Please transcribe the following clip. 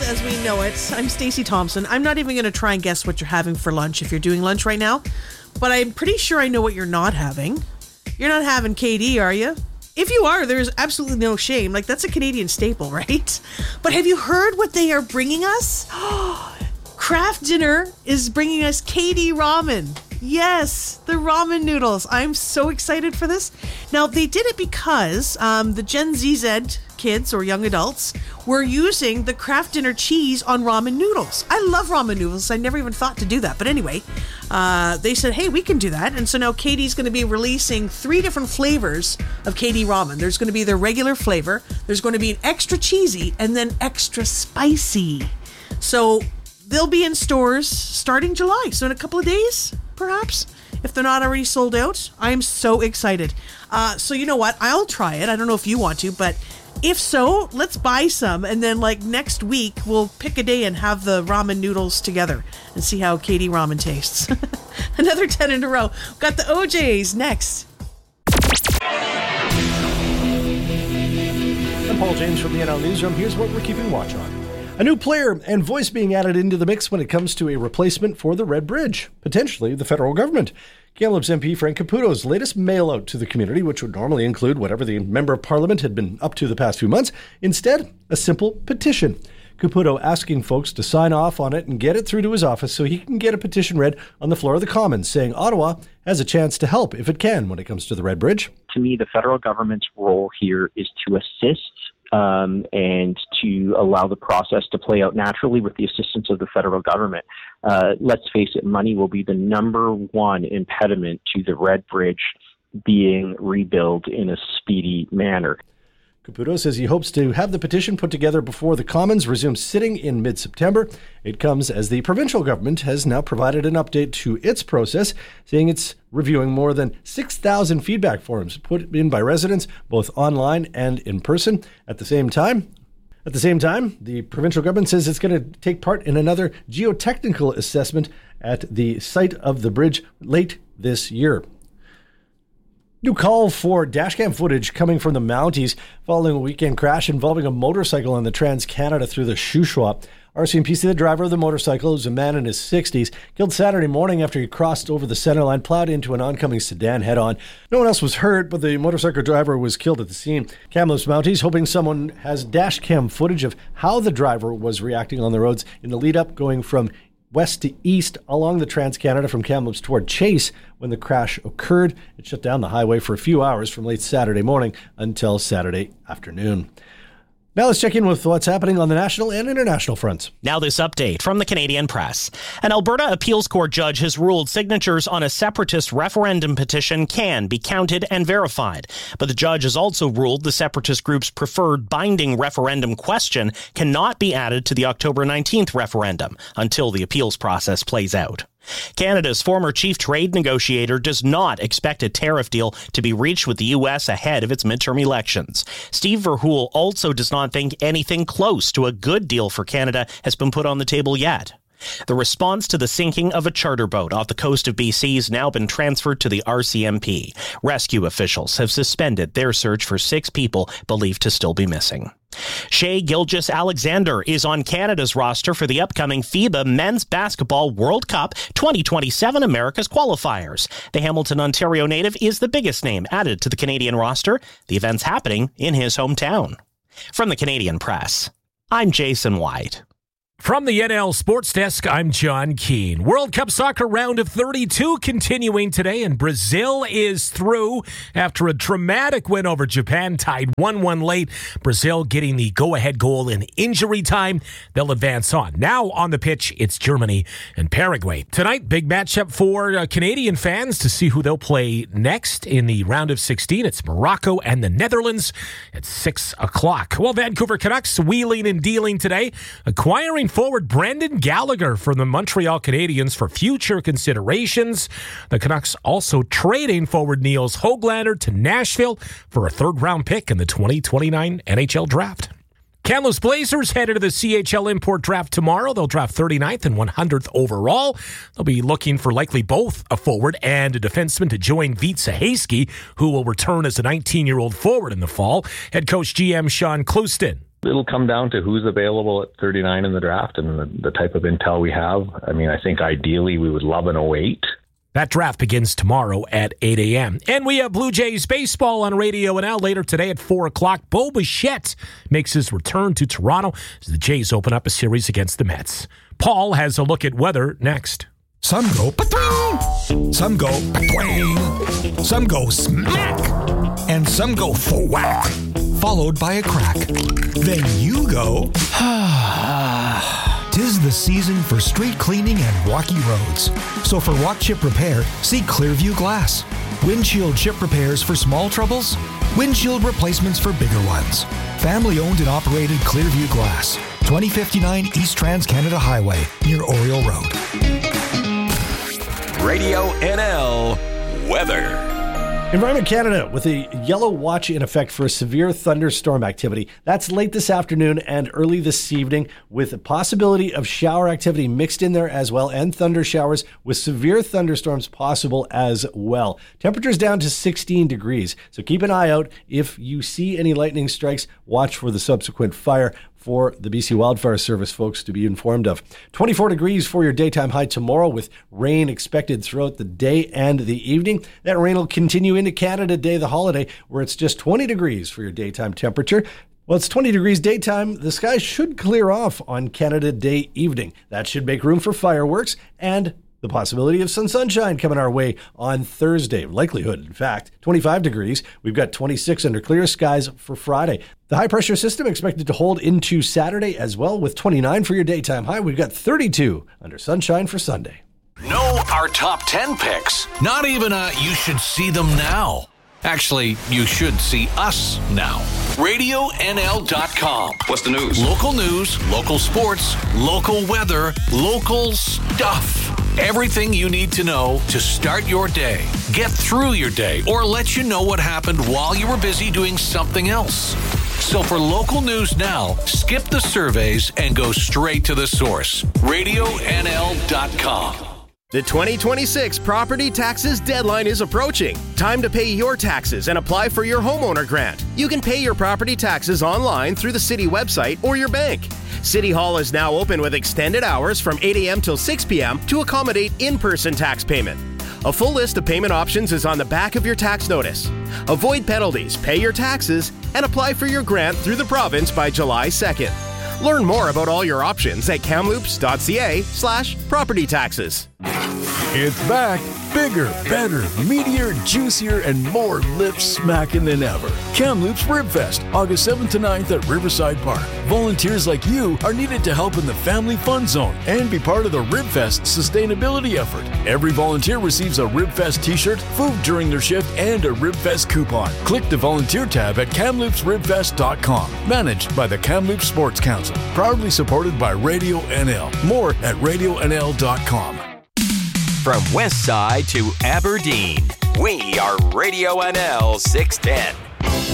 as we know it. I'm Stacey Thompson. I'm not even going to try and guess what you're having for lunch if you're doing lunch right now, but I'm pretty sure I know what you're not having. You're not having KD, are you? If you are, there's absolutely no shame. Like, that's a Canadian staple, right? But have you heard what they are bringing us? Kraft Dinner is bringing us KD Ramen. Yes, the ramen noodles. I'm so excited for this. Now, they did it because the Gen Z kids or young adults were using the Kraft Dinner cheese on ramen noodles. I love ramen noodles. I never even thought to do that. But anyway, they said, hey, we can do that. And so now KD's going to be releasing 3 different flavors of KD Ramen. There's going to be their regular flavor. There's going to be an extra cheesy and then extra spicy. So they'll be in stores starting July. So in a couple of days, perhaps, if they're not already sold out. I am so excited. So you know what? I'll try it. I don't know if you want to, but if so, let's buy some. And then like next week, we'll pick a day and have the ramen noodles together and see how KD Ramen tastes. Another 10 in a row. We've got the OJs next. I'm Paul James from the NL Newsroom. Here's what we're keeping watch on. A new player and voice being added into the mix when it comes to a replacement for the Red Bridge, potentially the federal government. Kamloops MP Frank Caputo's latest mail out to the community, which would normally include whatever the Member of Parliament had been up to the past few months, instead, a simple petition. Caputo asking folks to sign off on it and get it through to his office so he can get a petition read on the floor of the Commons, saying Ottawa has a chance to help if it can when it comes to the Red Bridge. To me, the federal government's role here is to assist and to allow the process to play out naturally with the assistance of the federal government. Let's face it, money will be the number one impediment to the Red Bridge being rebuilt in a speedy manner. Caputo says he hopes to have the petition put together before the Commons resumes sitting in mid-September. It comes as the provincial government has now provided an update to its process, saying it's reviewing more than 6,000 feedback forms put in by residents, both online and in person. At the same time, the provincial government says it's going to take part in another geotechnical assessment at the site of the bridge late this year. New call for dashcam footage coming from the Mounties following a weekend crash involving a motorcycle on the Trans-Canada through the Shuswap. RCMP said the driver of the motorcycle, who's a man in his 60s, killed Saturday morning after he crossed over the center line, plowed into an oncoming sedan head-on. No one else was hurt, but the motorcycle driver was killed at the scene. Kamloops Mounties hoping someone has dashcam footage of how the driver was reacting on the roads in the lead-up going from west to east along the Trans-Canada from Kamloops toward Chase when the crash occurred. It shut down the highway for a few hours from late Saturday morning until Saturday afternoon. Now let's check in with what's happening on the national and international fronts. Now this update from the Canadian Press. An Alberta Appeals Court judge has ruled signatures on a separatist referendum petition can be counted and verified. But the judge has also ruled the separatist group's preferred binding referendum question cannot be added to the October 19th referendum until the appeals process plays out. Canada's former chief trade negotiator does not expect a tariff deal to be reached with the U.S. ahead of its midterm elections. Steve Verhoeven also does not think anything close to a good deal for Canada has been put on the table yet. The response to the sinking of a charter boat off the coast of BC has now been transferred to the RCMP. Rescue officials have suspended their search for 6 people believed to still be missing. Shai Gilgeous-Alexander is on Canada's roster for the upcoming FIBA Men's Basketball World Cup 2027 America's qualifiers. The Hamilton, Ontario native is the biggest name added to the Canadian roster. The event's happening in his hometown. From the Canadian Press, I'm Jason White. From the NL Sports Desk, I'm John Keane. World Cup Soccer round of 32 continuing today, and Brazil is through after a dramatic win over Japan, tied 1-1 late. Brazil getting the go-ahead goal in injury time. They'll advance on. Now on the pitch, it's Germany and Paraguay. Tonight, big matchup for Canadian fans to see who they'll play next in the round of 16. It's Morocco and the Netherlands at 6 o'clock. Well, Vancouver Canucks wheeling and dealing today, acquiring forward Brendan Gallagher from the Montreal Canadiens for future considerations. The Canucks also trading forward Niels Höglander to Nashville for a third-round pick in the 2029 NHL Draft. Kamloops Blazers headed to the CHL Import Draft tomorrow. They'll draft 39th and 100th overall. They'll be looking for likely both a forward and a defenseman to join Veet Sahayski, who will return as a 19-year-old forward in the fall. Head coach GM Sean Clouston It'll come down to who's available at 39 in the draft and the type of intel we have. I mean, I think ideally we would love an 08. That draft begins tomorrow at 8 a.m. And we have Blue Jays baseball on Radio NL later today at 4 o'clock. Bo Bichette makes his return to Toronto as the Jays open up a series against the Mets. Paul has a look at weather next. Some go pa-twing, some go pa-twing, some go smack, and some go thwack, followed by a crack. Then you go, Tis the season for street cleaning and rocky roads. So for rock chip repair, see Clearview Glass. Windshield chip repairs for small troubles, windshield replacements for bigger ones. Family owned and operated Clearview Glass, 2059 East Trans-Canada Highway, near Oriole Road. Radio NL weather. Environment Canada with a yellow watch in effect for severe thunderstorm activity. That's late this afternoon and early this evening, with a possibility of shower activity mixed in there as well, and thunder showers with severe thunderstorms possible as well. Temperatures down to 16 degrees. So keep an eye out. If you see any lightning strikes, watch for the subsequent fire for the BC Wildfire Service folks to be informed of. 24 degrees for your daytime high tomorrow, with rain expected throughout the day and the evening. That rain will continue into Canada Day, the holiday, where it's just 20 degrees for your daytime temperature. Well, it's 20 degrees daytime. The sky should clear off on Canada Day evening. That should make room for fireworks and the possibility of some sunshine coming our way on Thursday. Likelihood, in fact, 25 degrees. We've got 26 under clear skies for Friday. The high-pressure system expected to hold into Saturday as well, with 29 for your daytime high. We've got 32 under sunshine for Sunday. Know our top 10 picks. Not even you should see them now. Actually, you should see us now. RadioNL.com. What's the news? Local news, local sports, local weather, local stuff. Everything you need to know to start your day, get through your day, or let you know what happened while you were busy doing something else. So for local news now, skip the surveys and go straight to the source. RadioNL.com. The 2026 property taxes deadline is approaching. Time to pay your taxes and apply for your homeowner grant. You can pay your property taxes online through the city website or your bank. City Hall is now open with extended hours from 8 a.m. till 6 p.m. to accommodate in-person tax payment. A full list of payment options is on the back of your tax notice. Avoid penalties, pay your taxes, and apply for your grant through the province by July 2nd. Learn more about all your options at kamloops.ca/property taxes. It's back. Bigger, better, meatier, juicier, and more lip-smacking than ever. Kamloops Ribfest, August 7th to 9th at Riverside Park. Volunteers like you are needed to help in the Family Fun Zone and be part of the Ribfest sustainability effort. Every volunteer receives a Ribfest t-shirt, food during their shift, and a Ribfest coupon. Click the volunteer tab at KamloopsRibfest.com. Managed by the Kamloops Sports Council. Proudly supported by Radio NL. More at RadioNL.com. From West Side to Aberdeen, we are Radio NL 610.